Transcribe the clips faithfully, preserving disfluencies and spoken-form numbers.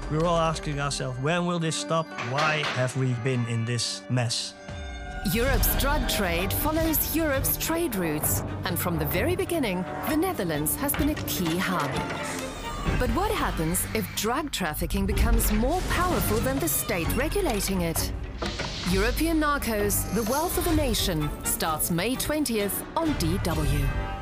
We're all asking ourselves, when will this stop? Why have we been in this mess? Europe's drug trade follows Europe's trade routes, and from the very beginning, the Netherlands has been a key hub. But what happens if drug trafficking becomes more powerful than the state regulating it? European Narcos, the Wealth of a Nation, starts May twentieth on D W.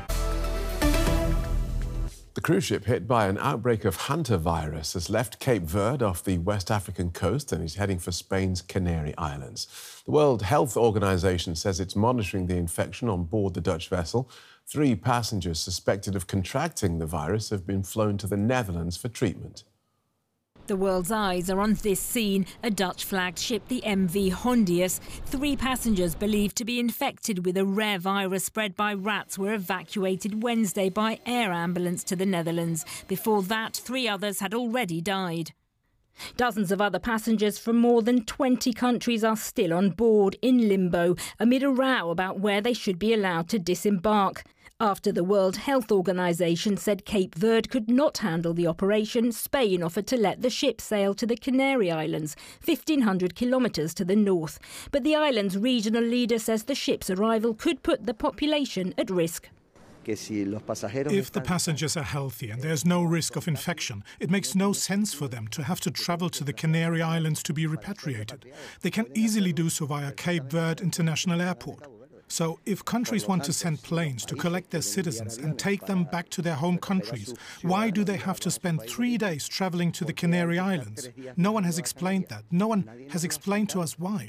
The cruise ship hit by an outbreak of hantavirus has left Cape Verde off the West African coast and is heading for Spain's Canary Islands. The World Health Organization says it's monitoring the infection on board the Dutch vessel. Three passengers suspected of contracting the virus have been flown to the Netherlands for treatment. The world's eyes are on this scene, a Dutch-flagged ship, the M V Hondius. Three passengers believed to be infected with a rare virus spread by rats were evacuated Wednesday by air ambulance to the Netherlands. Before that, three others had already died. Dozens of other passengers from more than twenty countries are still on board in limbo amid a row about where they should be allowed to disembark. After the World Health Organization said Cape Verde could not handle the operation, Spain offered to let the ship sail to the Canary Islands, fifteen hundred kilometres to the north. But the island's regional leader says the ship's arrival could put the population at risk. If the passengers are healthy and there's no risk of infection, it makes no sense for them to have to travel to the Canary Islands to be repatriated. They can easily do so via Cape Verde International Airport. So if countries want to send planes to collect their citizens and take them back to their home countries, why do they have to spend three days traveling to the Canary Islands? No one has explained that. No one has explained to us why.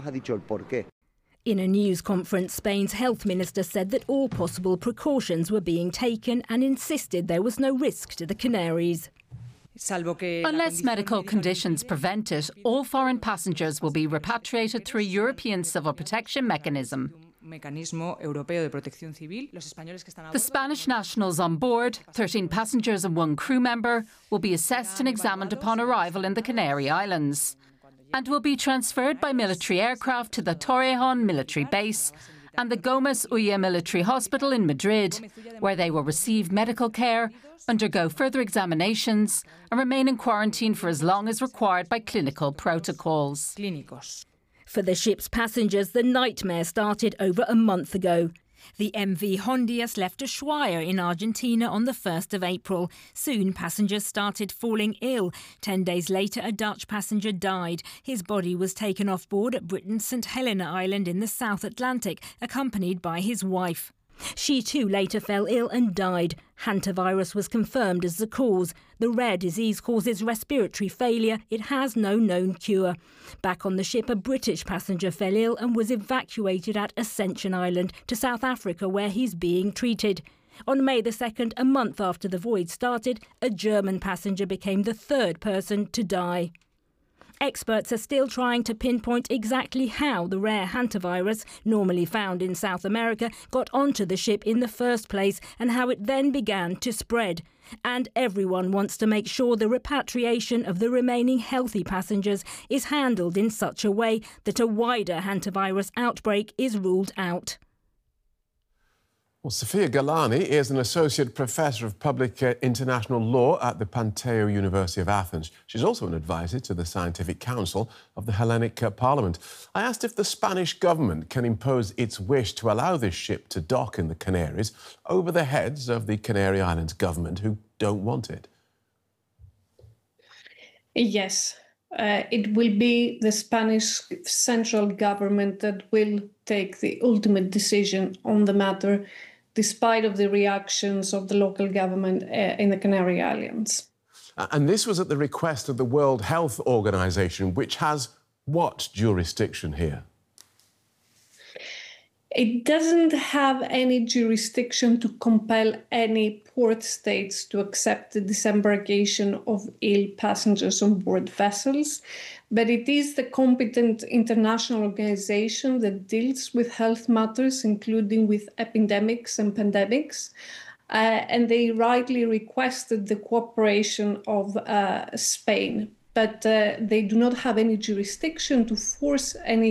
In a news conference, Spain's health minister said that all possible precautions were being taken and insisted there was no risk to the Canaries. Unless medical conditions prevent it, all foreign passengers will be repatriated through a European civil protection mechanism. The Spanish nationals on board, thirteen passengers and one crew member, will be assessed and examined upon arrival in the Canary Islands and will be transferred by military aircraft to the Torrejón military base and the Gómez Ulla military hospital in Madrid, where they will receive medical care, undergo further examinations and remain in quarantine for as long as required by clinical protocols. For the ship's passengers, the nightmare started over a month ago. The M V Hondius left Ushuaia in Argentina on the first of April. Soon, passengers started falling ill. Ten days later, a Dutch passenger died. His body was taken off board at Britain's Saint Helena Island in the South Atlantic, accompanied by his wife. She too later fell ill and died. Hantavirus was confirmed as the cause. The rare disease causes respiratory failure. It has no known cure. Back on the ship, a British passenger fell ill and was evacuated at Ascension Island to South Africa, where he's being treated. On May the second, a month after the voyage started, a German passenger became the third person to die. Experts are still trying to pinpoint exactly how the rare hantavirus, normally found in South America, got onto the ship in the first place and how it then began to spread. And everyone wants to make sure the repatriation of the remaining healthy passengers is handled in such a way that a wider hantavirus outbreak is ruled out. Well, Sofia Galani is an Associate Professor of Public uh, International Law at the Panteu University of Athens. She's also an advisor to the Scientific Council of the Hellenic uh, Parliament. I asked if the Spanish government can impose its wish to allow this ship to dock in the Canaries over the heads of the Canary Islands government, who don't want it. Yes. Uh, it will be the Spanish central government that will take the ultimate decision on the matter, despite of the reactions of the local government uh, in the Canary Islands. And this was at the request of the World Health Organization, which has what jurisdiction here? It doesn't have any jurisdiction to compel any port states to accept the disembarkation of ill passengers on board vessels, but it is the competent international organization that deals with health matters, including with epidemics and pandemics. Uh, and they rightly requested the cooperation of uh, Spain, but uh, they do not have any jurisdiction to force any